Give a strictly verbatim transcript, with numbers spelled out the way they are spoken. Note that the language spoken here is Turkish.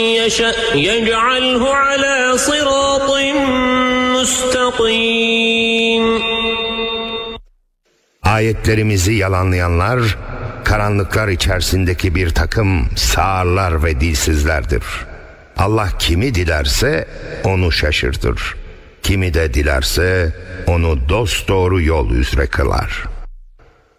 يشأ يجعله على صراط مستقيم. Ayetlerimizi yalanlayanlar, karanlıklar içerisindeki bir takım sağırlar ve dilsizlerdir. Allah kimi dilerse onu şaşırtır. Kimi de dilerse onu dosdoğru yol üzere kılar.